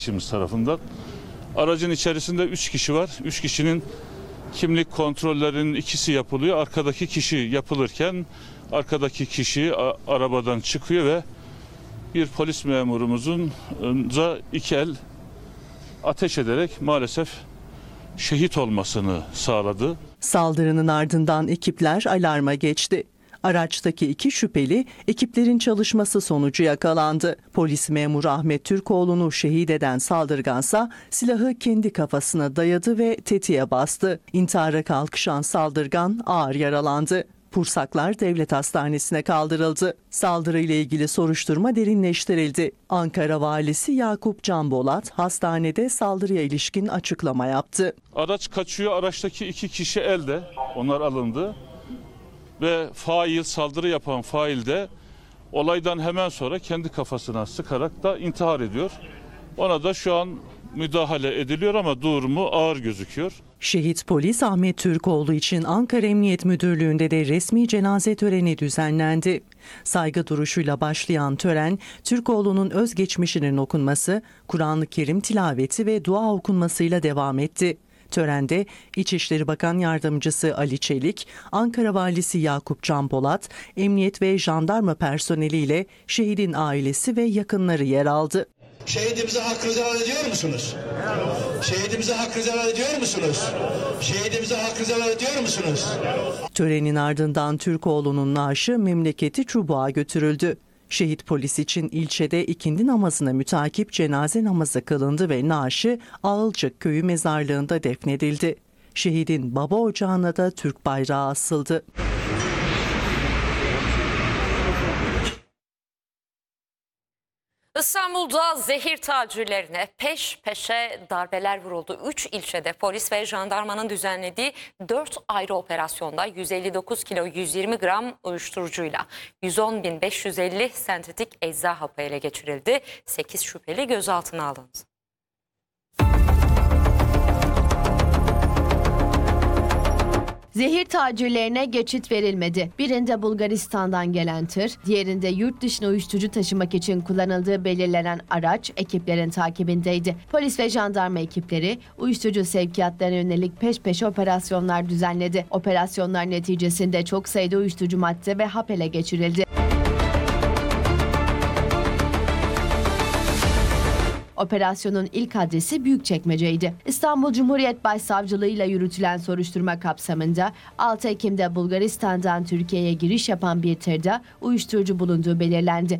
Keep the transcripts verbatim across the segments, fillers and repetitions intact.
İşimiz tarafından. Aracın içerisinde üç kişi var. üç kişinin kimlik kontrollerinin ikisi yapılıyor. Arkadaki kişi yapılırken arkadaki kişi arabadan çıkıyor ve bir polis memurumuzun da iki el ateş ederek maalesef şehit olmasını sağladı. Saldırının ardından ekipler alarma geçti. Araçtaki iki şüpheli ekiplerin çalışması sonucu yakalandı. Polis memuru Ahmet Türkoğlu'nu şehit eden saldırgansa silahı kendi kafasına dayadı ve tetiğe bastı. İntihara kalkışan saldırgan ağır yaralandı. Pursaklar Devlet Hastanesi'ne kaldırıldı. Saldırıyla ilgili soruşturma derinleştirildi. Ankara Valisi Yakup Canbolat hastanede saldırıya ilişkin açıklama yaptı. Araç kaçıyor, araçtaki iki kişi elde, onlar alındı. Ve fail, saldırı yapan fail de olaydan hemen sonra kendi kafasına sıkarak da intihar ediyor. Ona da şu an müdahale ediliyor ama durumu ağır gözüküyor. Şehit polis Ahmet Türkoğlu için Ankara Emniyet Müdürlüğü'nde de resmi cenaze töreni düzenlendi. Saygı duruşuyla başlayan tören, Türkoğlu'nun özgeçmişinin okunması, Kur'an-ı Kerim tilaveti ve dua okunmasıyla devam etti. Törende İçişleri Bakan Yardımcısı Ali Çelik, Ankara Valisi Yakup Canbolat, emniyet ve jandarma personeliyle şehidin ailesi ve yakınları yer aldı. Şehidimize hakkınızı helal ediyor musunuz? Şehidimize hakkınızı helal ediyor musunuz? Şehidimize hakkınızı helal ediyor musunuz? Törenin ardından Türkoğlu'nun naaşı memleketi Çubuğ'a götürüldü. Şehit polis için ilçede ikindi namazına mütakip cenaze namazı kılındı ve naaşı Ağılcık Köyü mezarlığında defnedildi. Şehidin baba ocağına da Türk bayrağı asıldı. İstanbul'da zehir tacirlerine peş peşe darbeler vuruldu. Üç ilçede polis ve jandarmanın düzenlediği dört ayrı operasyonda yüz elli dokuz kilo yüz yirmi gram uyuşturucuyla yüz on bin beş yüz elli sentetik ecza hapı ele geçirildi. sekiz şüpheli gözaltına alındı. Zehir tacirlerine geçit verilmedi. Birinde Bulgaristan'dan gelen tır, diğerinde yurt dışına uyuşturucu taşımak için kullanıldığı belirlenen araç ekiplerin takibindeydi. Polis ve jandarma ekipleri uyuşturucu sevkiyatlarına yönelik peş peşe operasyonlar düzenledi. Operasyonlar neticesinde çok sayıda uyuşturucu madde ve hap ele geçirildi. Operasyonun ilk adresi Büyükçekmece'ydi. İstanbul Cumhuriyet Başsavcılığı ile yürütülen soruşturma kapsamında altı Ekim'de Bulgaristan'dan Türkiye'ye giriş yapan bir tırda uyuşturucu bulunduğu belirlendi.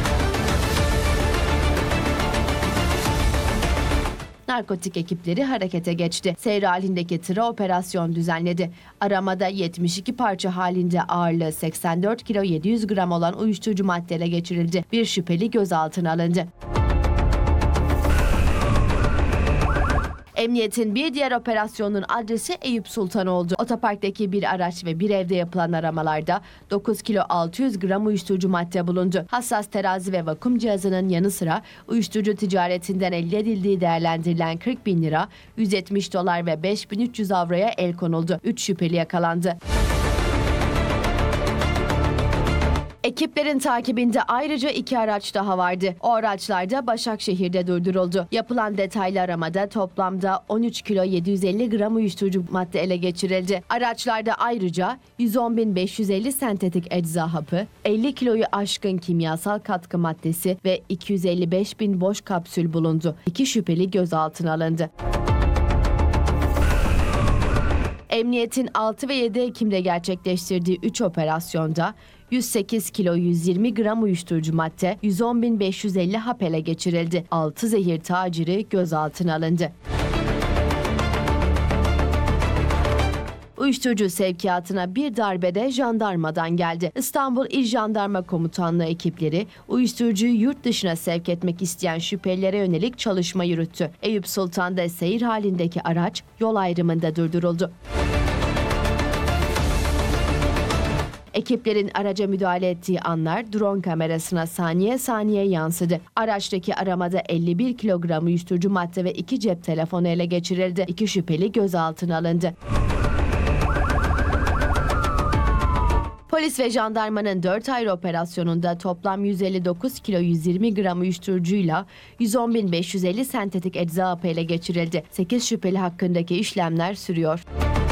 Narkotik ekipleri harekete geçti. Seyir halindeki tıra operasyon düzenledi. Aramada yetmiş iki parça halinde ağırlığı seksen dört kilo yedi yüz gram olan uyuşturucu madde ele geçirildi. Bir şüpheli gözaltına alındı. Emniyetin bir diğer operasyonun adresi Eyüp Sultan oldu. Otoparktaki bir araç ve bir evde yapılan aramalarda dokuz kilo altı yüz gram uyuşturucu madde bulundu. Hassas terazi ve vakum cihazının yanı sıra uyuşturucu ticaretinden elde edildiği değerlendirilen kırk bin lira, yüz yetmiş dolar ve beş bin üç yüz avroya el konuldu. üç şüpheli yakalandı. Ekiplerin takibinde ayrıca iki araç daha vardı. O araçlar da Başakşehir'de durduruldu. Yapılan detaylı aramada toplamda on üç kilo yedi yüz elli gram uyuşturucu madde ele geçirildi. Araçlarda ayrıca yüz on bin beş yüz elli sentetik ecza hapı, elli kiloyu aşkın kimyasal katkı maddesi ve iki yüz elli beş bin boş kapsül bulundu. İki şüpheli gözaltına alındı. Emniyetin altı ve yedi Ekim'de gerçekleştirdiği üç operasyonda yüz sekiz kilo yüz yirmi gram uyuşturucu madde, yüz on bin beş yüz elli hap ele geçirildi. altı zehir taciri gözaltına alındı. Uyuşturucu sevkiyatına bir darbede jandarmadan geldi. İstanbul İl Jandarma Komutanlığı ekipleri uyuşturucuyu yurt dışına sevk etmek isteyen şüphelilere yönelik çalışma yürüttü. Eyüp Sultan'da seyir halindeki araç yol ayrımında durduruldu. Ekiplerin araca müdahale ettiği anlar drone kamerasına saniye saniye yansıdı. Araçtaki aramada elli bir kilogram uyuşturucu madde ve iki cep telefonu ele geçirildi. İki şüpheli gözaltına alındı. Polis ve jandarmanın dört ayrı operasyonunda toplam yüz elli dokuz kilo yüz yirmi gram uyuşturucuyla yüz on bin beş yüz elli sentetik ecza hapı ele geçirildi. sekiz şüpheli hakkındaki işlemler sürüyor.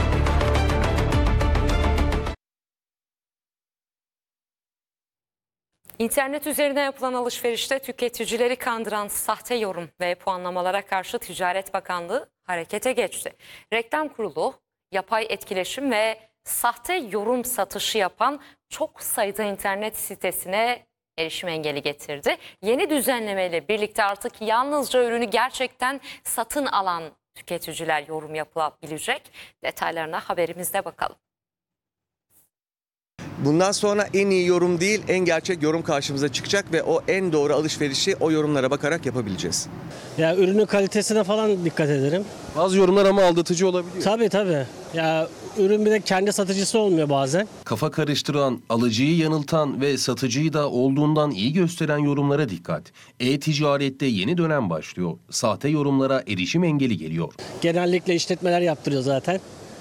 İnternet üzerine yapılan alışverişte tüketicileri kandıran sahte yorum ve puanlamalara karşı Ticaret Bakanlığı harekete geçti. Reklam Kurulu, yapay etkileşim ve sahte yorum satışı yapan çok sayıda internet sitesine erişim engeli getirdi. Yeni düzenlemeyle birlikte artık yalnızca ürünü gerçekten satın alan tüketiciler yorum yapılabilecek. Detaylarına haberimizde bakalım. Bundan sonra en iyi yorum değil, en gerçek yorum karşımıza çıkacak ve o en doğru alışverişi o yorumlara bakarak yapabileceğiz. Ya ürünün kalitesine falan dikkat ederim. Bazı yorumlar ama aldatıcı olabiliyor. Tabii tabii. Ya ürün bir de kendi satıcısı olmuyor bazen. Kafa karıştıran, alıcıyı yanıltan ve satıcıyı da olduğundan iyi gösteren yorumlara dikkat. E-ticarette yeni dönem başlıyor. Sahte yorumlara erişim engeli geliyor. Genellikle işletmeler yaptırıyor zaten.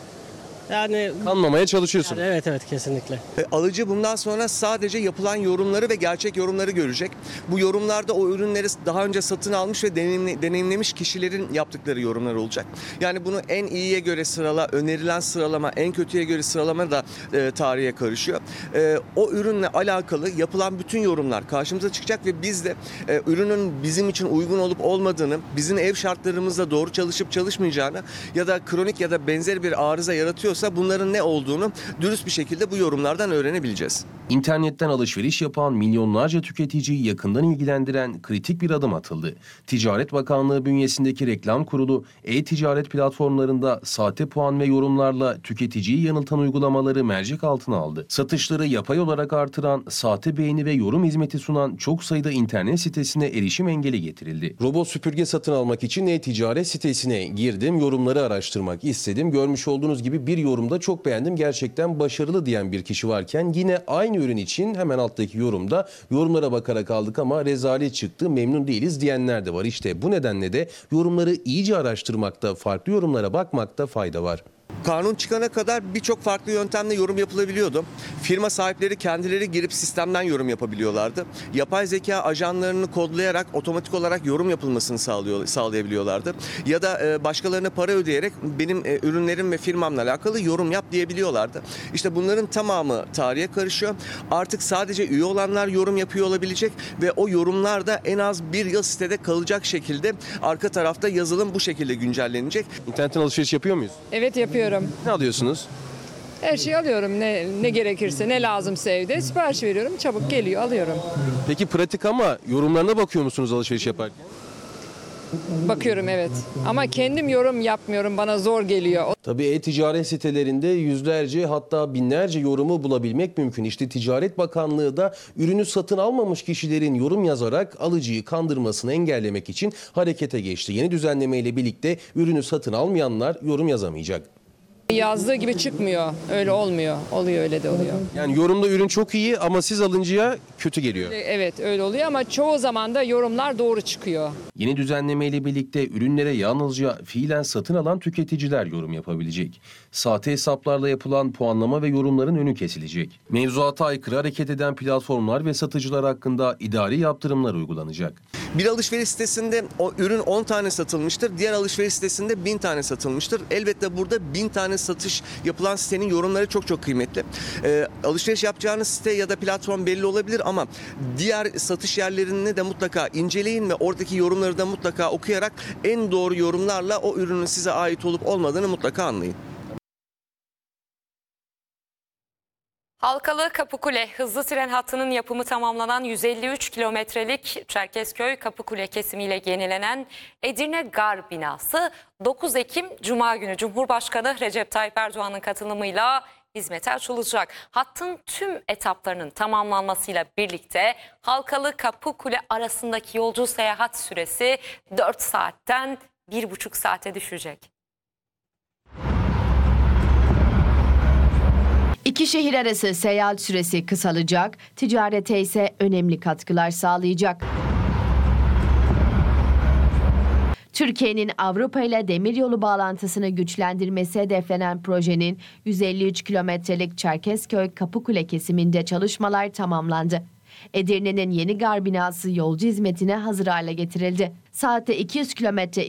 Yani, Kanmamaya çalışıyorsun. yani evet evet kesinlikle. E, Alıcı bundan sonra sadece yapılan yorumları ve gerçek yorumları görecek. Bu yorumlarda o ürünleri daha önce satın almış ve deneyimle, deneyimlemiş kişilerin yaptıkları yorumlar olacak. Yani bunu en iyiye göre sırala, önerilen sıralama, en kötüye göre sıralama da e, tarihe karışıyor. E, o ürünle alakalı yapılan bütün yorumlar karşımıza çıkacak ve biz de e, ürünün bizim için uygun olup olmadığını, bizim ev şartlarımızda doğru çalışıp çalışmayacağını ya da kronik ya da benzer bir arıza yaratıyorsa bunların ne olduğunu dürüst bir şekilde bu yorumlardan öğrenebileceğiz. İnternetten alışveriş yapan milyonlarca tüketiciyi yakından ilgilendiren kritik bir adım atıldı. Ticaret Bakanlığı bünyesindeki Reklam Kurulu, e-ticaret platformlarında sahte puan ve yorumlarla tüketiciyi yanıltan uygulamaları mercek altına aldı. Satışları yapay olarak artıran, sahte beğeni ve yorum hizmeti sunan çok sayıda internet sitesine erişim engeli getirildi. Robot süpürge satın almak için e-ticaret sitesine girdim, yorumları araştırmak istedim. Görmüş olduğunuz gibi bir yorumda çok beğendim, gerçekten başarılı diyen bir kişi varken yine aynı ürün için hemen alttaki yorumda yorumlara bakarak aldık ama rezalet çıktı, memnun değiliz diyenler de var. İşte bu nedenle de yorumları iyice araştırmakta, farklı yorumlara bakmakta fayda var. Kanun çıkana kadar birçok farklı yöntemle yorum yapılabiliyordu. Firma sahipleri kendileri girip sistemden yorum yapabiliyorlardı. Yapay zeka ajanlarını kodlayarak otomatik olarak yorum yapılmasını sağlıyor, sağlayabiliyorlardı. Ya da başkalarına para ödeyerek benim ürünlerim ve firmamla alakalı yorum yap diyebiliyorlardı. İşte bunların tamamı tarihe karışıyor. Artık sadece üye olanlar yorum yapıyor olabilecek ve o yorumlar da en az bir yıl sitede kalacak şekilde arka tarafta yazılım bu şekilde güncellenecek. İnternetten alışveriş yapıyor muyuz? Evet, yapıyorum. Ne alıyorsunuz? Her şeyi alıyorum. Ne ne gerekirse, ne lazımsa evde sipariş veriyorum. Çabuk geliyor, alıyorum. Peki pratik ama yorumlarına bakıyor musunuz alışveriş yaparken? Bakıyorum, evet. Ama kendim yorum yapmıyorum. Bana zor geliyor. Tabii e-ticaret sitelerinde yüzlerce hatta binlerce yorumu bulabilmek mümkün. İşte Ticaret Bakanlığı da ürünü satın almamış kişilerin yorum yazarak alıcıyı kandırmasını engellemek için harekete geçti. Yeni düzenleme ile birlikte ürünü satın almayanlar yorum yazamayacak. Yazdığı gibi çıkmıyor. Öyle olmuyor. Oluyor, öyle de oluyor. Yani yorumda ürün çok iyi ama siz alıncıya kötü geliyor. Evet, öyle oluyor ama çoğu zaman da yorumlar doğru çıkıyor. Yeni düzenleme ile birlikte ürünlere yalnızca fiilen satın alan tüketiciler yorum yapabilecek. Sahte hesaplarla yapılan puanlama ve yorumların önü kesilecek. Mevzuata aykırı hareket eden platformlar ve satıcılar hakkında idari yaptırımlar uygulanacak. Bir alışveriş sitesinde o ürün on tane satılmıştır. Diğer alışveriş sitesinde bin tane satılmıştır. Elbette burada bin tane satış yapılan sitenin yorumları çok çok kıymetli. Ee, alışveriş yapacağınız site ya da platform belli olabilir ama diğer satış yerlerini de mutlaka inceleyin ve oradaki yorumları da mutlaka okuyarak en doğru yorumlarla o ürünün size ait olup olmadığını mutlaka anlayın. Halkalı Kapıkule hızlı tren hattının yapımı tamamlanan yüz elli üç kilometrelik Çerkezköy Kapıkule kesimiyle yenilenen Edirne Gar binası dokuz Ekim Cuma günü Cumhurbaşkanı Recep Tayyip Erdoğan'ın katılımıyla hizmete açılacak. Hattın tüm etaplarının tamamlanmasıyla birlikte Halkalı Kapıkule arasındaki yolcu seyahat süresi dört saatten bir buçuk saate düşecek. İki şehir arası seyahat süresi kısalacak, ticarete ise önemli katkılar sağlayacak. Türkiye'nin Avrupa ile demiryolu bağlantısını güçlendirmesi hedeflenen projenin yüz elli üç kilometrelik Çerkezköy-Kapıkule kesiminde çalışmalar tamamlandı. Edirne'nin Yeni Gar binası yolcu hizmetine hazır hale getirildi. Saatte iki yüz kilometre